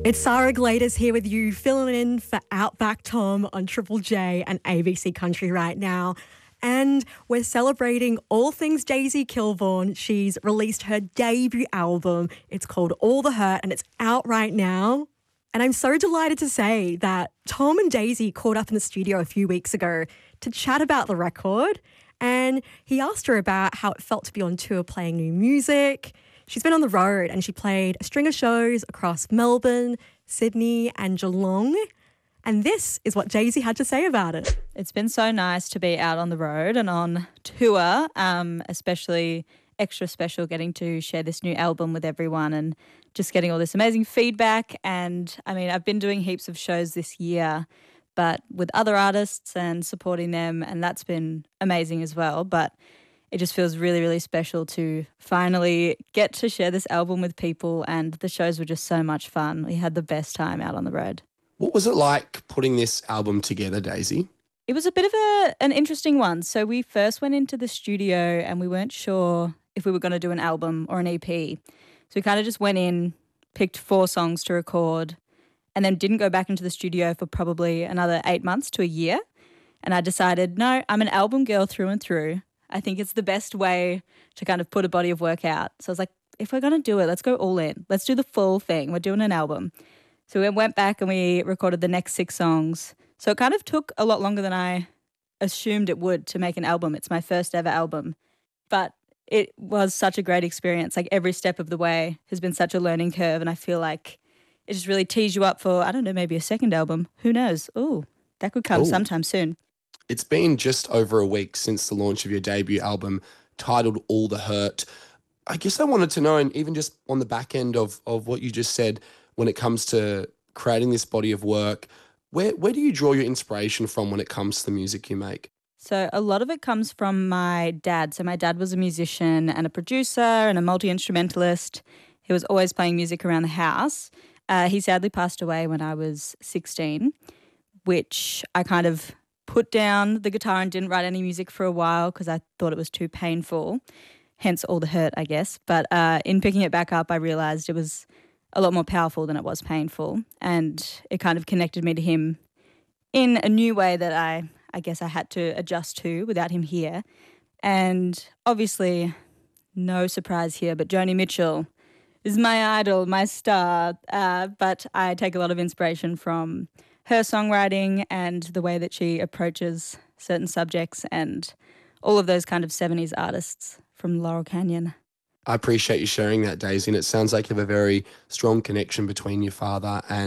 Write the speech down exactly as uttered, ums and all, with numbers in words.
It's Sarah Gladys here with you, filling in for Outback Tom on Triple J and A B C Country right now. And we're celebrating all things Daisy Kilburn. She's released her debut album. It's called All the Hurt and it's out right now. And I'm so delighted to say that Tom and Daisy caught up in the studio a few weeks ago to chat about the record. And he asked her about how it felt to be on tour playing new music. She's been on the road and she played a string of shows across Melbourne, Sydney and Geelong. And this is what Daisy had to say about it. It's been so nice to be out on the road and on tour, um, especially extra special getting to share this new album with everyone and just getting all this amazing feedback. And I mean, I've been doing heaps of shows this year, but with other artists and supporting them, and that's been amazing as well. But it just feels really, really special to finally get to share this album with people, and the shows were just so much fun. We had the best time out on the road. What was it like putting this album together, Daisy? It was a bit of a an interesting one. So we first went into the studio and we weren't sure if we were going to do an album or an E P. So we kind of just went in, picked four songs to record, and then didn't go back into the studio for probably another eight months to a year. And I decided, no, I'm an album girl through and through. I think it's the best way to kind of put a body of work out. So I was like, if we're going to do it, let's go all in. Let's do the full thing. We're doing an album. So we went back and we recorded the next six songs. So it kind of took a lot longer than I assumed it would to make an album. It's my first ever album. But it was such a great experience. Like every step of the way has been such a learning curve. And I feel like it just really tees you up for, I don't know, maybe a second album. Who knows? Oh, that could come Ooh. sometime soon. It's been just over a week since the launch of your debut album titled All the Hurt. I guess I wanted to know, and even just on the back end of, of what you just said, when it comes to creating this body of work, where, where do you draw your inspiration from when it comes to the music you make? So a lot of it comes from my dad. So my dad was a musician and a producer and a multi-instrumentalist. He was always playing music around the house. Uh, he sadly passed away when I was sixteen, which I kind of put down the guitar and didn't write any music for a while because I thought it was too painful, hence all the hurt, I guess. But uh, in picking it back up, I realised it was a lot more powerful than it was painful, and it kind of connected me to him in a new way that I, I guess I had to adjust to without him here. And obviously, no surprise here, but Joni Mitchell is my idol, my star, uh, but I take a lot of inspiration from her songwriting and the way that she approaches certain subjects and all of those kind of seventies artists from Laurel Canyon. I appreciate you sharing that, Daisy, and it sounds like you have a very strong connection between your father and